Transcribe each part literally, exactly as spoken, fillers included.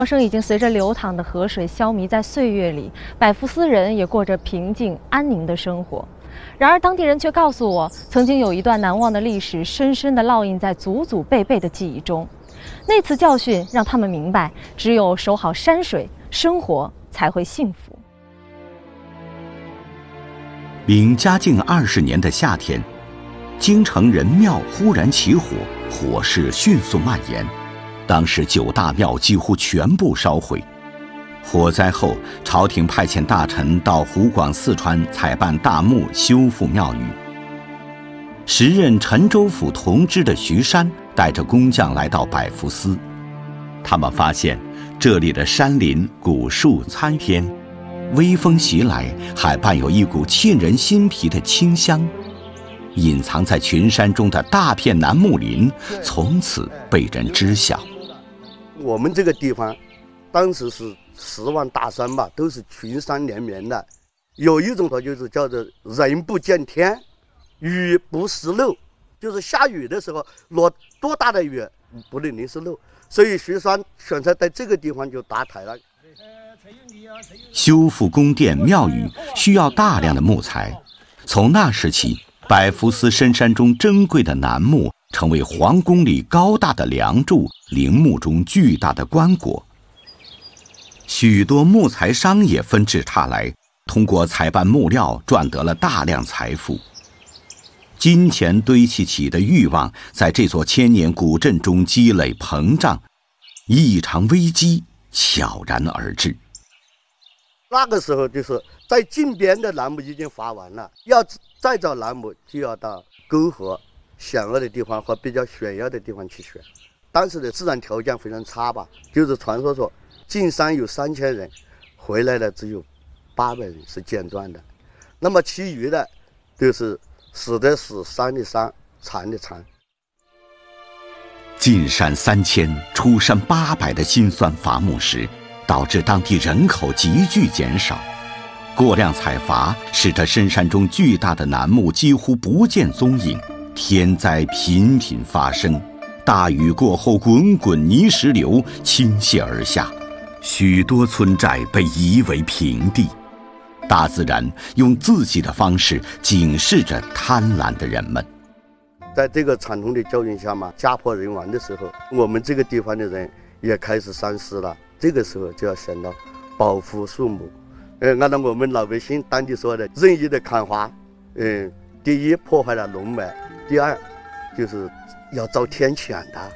涛声已经随着流淌的河水消弭在岁月里，百福斯人也过着平静安宁的生活。然而，当地人却告诉我，曾经有一段难忘的历史，深深地烙印在祖祖辈辈的记忆中。那次教训让他们明白，只有守好山水，生活才会幸福。 明嘉靖二十年的夏天，京城人庙忽然起火，火势迅速蔓延。当时九大庙几乎全部烧毁。火灾后，朝廷派遣大臣到湖广、四川采办大木修复庙宇。时任陈州府同知的徐山带着工匠来到百福司，他们发现这里的山林古树参天，微风袭来还伴有一股沁人心脾的清香。隐藏在群山中的大片楠木林从此被人知晓。 我们这个地方当时是十万大山吧，都是群山连绵的。有一种说就是叫做人不见天，雨不识漏，就是下雨的时候落多大的雨不能淋湿漏，所以徐山选择在这个地方就搭台了。 修复宫殿庙宇需要大量的木材，从那时起，百福司深山中珍贵的楠木成为皇宫里高大的梁柱，陵墓中巨大的棺椁。许多木材商也纷至沓来，通过采办木料赚得了大量财富。金钱堆砌起的欲望在这座千年古镇中积累膨胀，一场危机悄然而至。 那个时候就是在近边的楠木已经伐完了，要再找楠木就要到沟河险恶的地方和比较险要的地方去选。当时的自然条件非常差吧，就是传说说进山有三千人，回来的只有八百人是捡钻的，那么其余的就是死的死，伤的伤，残的残。 进山三千，出山八百的辛酸伐木时，导致当地人口急剧减少。过量采伐使得深山中巨大的楠木几乎不见踪影，天灾频频发生。大雨过后，滚滚泥石流倾泻而下，许多村寨被夷为平地。大自然用自己的方式警示着贪婪的人们。 在这个惨痛的教训下嘛，家破人亡的时候，我们这个地方的人也开始三思了。这个时候就要想到保护树木。呃，按照我们老百姓当地说的，任意的砍伐，嗯、呃，第一破坏了龙脉，第二就是要遭天谴的。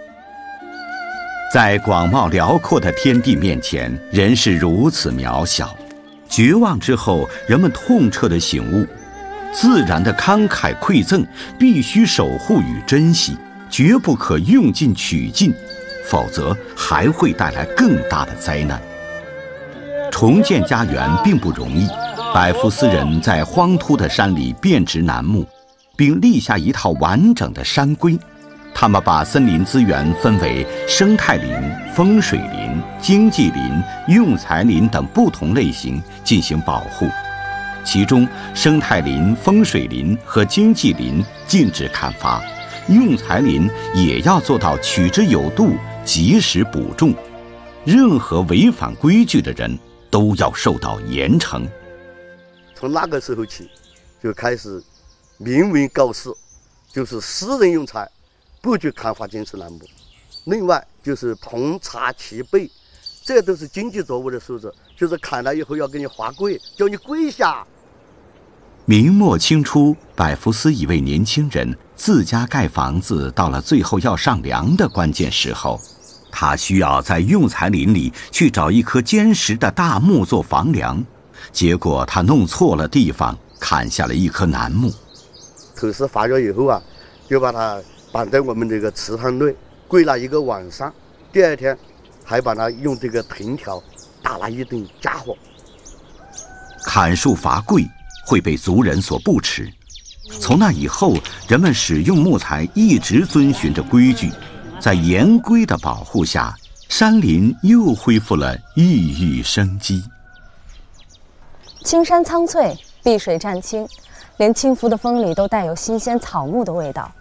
在广袤辽阔的天地面前，人是如此渺小。绝望之后，人们痛彻的醒悟，自然的慷慨馈赠必须守护与珍惜，绝不可用尽取尽，否则还会带来更大的灾难。重建家园并不容易，百福司人在荒秃的山里遍植楠木，并立下一套完整的山规。他们把森林资源分为生态林、风水林、经济林、用材林等不同类型进行保护。其中，生态林、风水林和经济林禁止砍伐，用材林也要做到取之有度，及时补种。任何违反规矩的人都要受到严惩。 从那个时候起，就开始明文告示，就是私人用材不许砍伐金石楠木。另外就是同查其背，这都是经济作物的素质，就是砍了以后要给你罚跪，叫你跪下。 明末清初，百福司一位年轻人自家盖房子，到了最后要上梁的关键时候，他需要在用材林里去找一棵坚实的大木做房梁，结果他弄错了地方，砍下了一棵楠木。 可是罚了以后啊，就把它绑在我们这个池塘内，跪了一个晚上。第二天，还把它用这个藤条打了一顿家伙。 砍树罚跪会被族人所不齿。从那以后，人们使用木材一直遵循着规矩，在严规的保护下，山林又恢复了熠熠生机。 青山苍翠，碧水湛青，连轻拂的风里都带有新鲜草木的味道。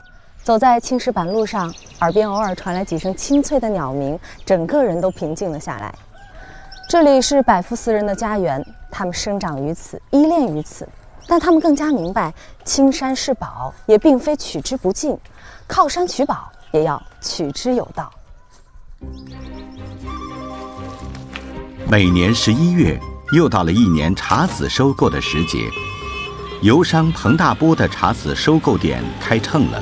走在青石板路上，耳边偶尔传来几声清脆的鸟鸣，整个人都平静了下来。这里是百富斯人的家园，他们生长于此，依恋于此，但他们更加明白，青山是宝，也并非取之不尽，靠山取宝也要取之有道。 每年十一月，又到了一年茶籽收购的时节，油商彭大波的茶籽收购点开秤了。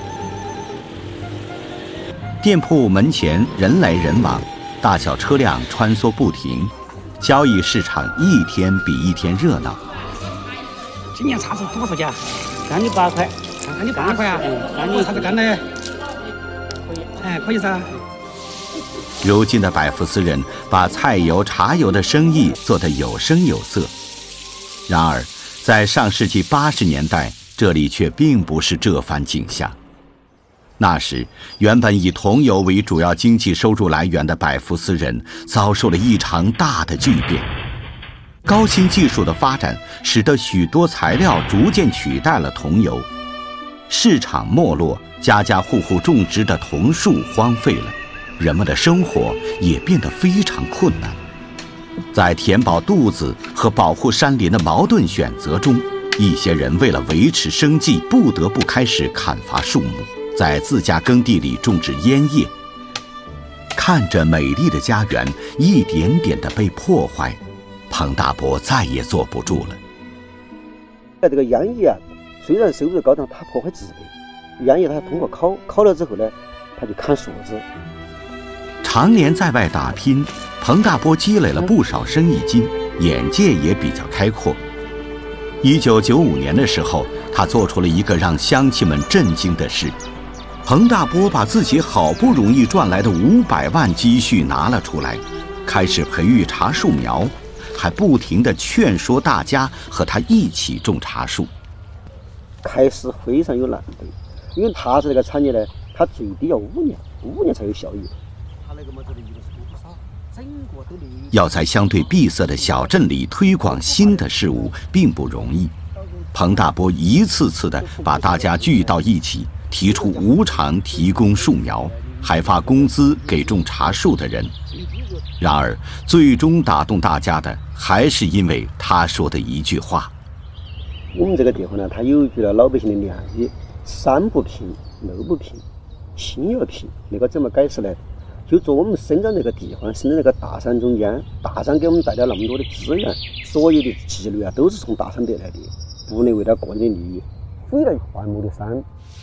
店铺门前人来人往，大小车辆穿梭不停，交易市场一天比一天热闹。 今年茶籽多少价？干的八块。干的八块啊？干的茶籽干的。哎，可以噻。 如今的百富斯人把菜油、茶油的生意做得有声有色。然而，在上世纪八十年代，这里却并不是这番景象。那时，原本以桐油为主要经济收入来源的百富斯人遭受了一场大的巨变。高新技术的发展使得许多材料逐渐取代了桐油，市场没落，家家户户种植的桐树荒废了，人们的生活也变得非常困难。在填饱肚子和保护山林的矛盾选择中，一些人为了维持生计，不得不开始砍伐树木，在自家耕地里种植烟叶。看着美丽的家园一点点地被破坏，彭大伯再也坐不住了。 这个烟叶啊，虽然收入高，但它破坏植被。烟叶它通过烤，烤了之后呢，它就砍树枝。 常年在外打拼，彭大波积累了不少生意经，眼界也比较开阔。一九九五年的时候，他做出了一个让乡亲们震惊的事。彭大波把自己好不容易赚来的五百万积蓄拿了出来，开始培育茶树苗，还不停地劝说大家和他一起种茶树。 开始非常有难度，因为茶是这个产业呢，它最低要五年，五年才有效益。 要在相对闭塞的小镇里推广新的事物并不容易。彭大波一次次地把大家聚到一起，提出无偿提供树苗，还发工资给种茶树的人。然而，最终打动大家的还是因为他说的一句话： 我们这个地方呢，它有一句了老百姓的良语：山不平，路不平，心要平。那个怎么解释呢？就说我们生长这个地方，生长这个大山中间，大山给我们带来那么多的资源，所有的积累啊，都是从大山得来的，不能为了个人的利益毁了环木的山。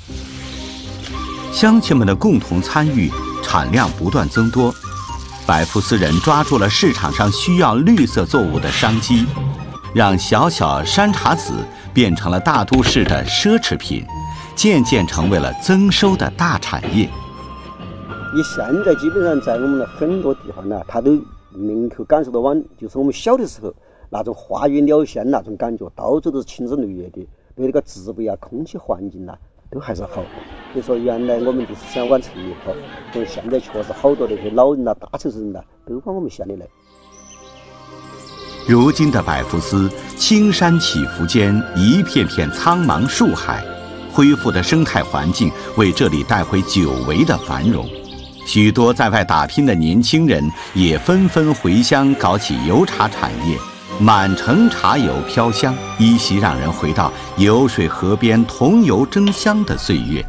乡亲们的共同参与，产量不断增多。百富斯人抓住了市场上需要绿色作物的商机，让小小山茶籽变成了大都市的奢侈品，渐渐成为了增收的大产业。 你现在基本上在我们的很多地方呢，它都能够感受到往就是我们小的时候那种花园鸟仙那种感觉，到处都是青枝绿叶的，对那个植被啊、空气环境啊都还是好。所以说，原来我们就是想往城里跑，所以现在确实好多那些老人啊、大城市人啊都往我们县里来。 如今的百富斯，青山起伏间一片片苍茫树海，恢复的生态环境为这里带回久违的繁荣。许多在外打拼的年轻人也纷纷回乡搞起油茶产业，满城茶油飘香，依稀让人回到油水河边桐油争香的岁月。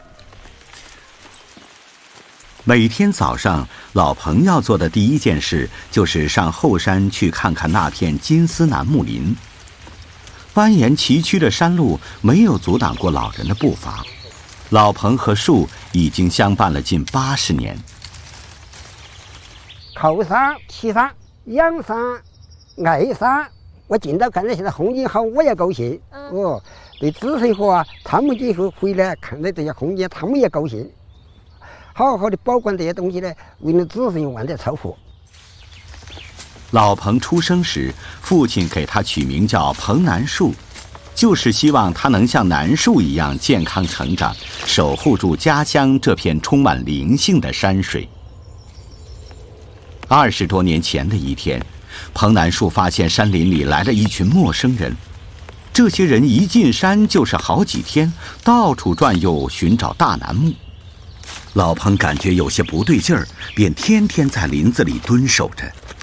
每天早上，老彭要做的第一件事就是上后山去看看那片金丝楠木林。蜿蜒崎岖的山路没有阻挡过老人的步伐，老彭和树已经相伴了近八十年。 靠山、骑山、养山、爱山，我见到看到现在风景好，我也高兴。嗯、哦，对子孙和啊，他们以后回来看到这些风景，他们也高兴。好好的保管这些东西呢，为了子孙万代超福。 老彭出生时，父亲给他取名叫彭南树，就是希望他能像南树一样健康成长，守护住家乡这片充满灵性的山水。二十多年前的一天，彭南树发现山林里来了一群陌生人。这些人一进山就是好几天，到处转悠寻找大楠木。 老彭感觉有些不对劲儿，便天天在林子里蹲守着。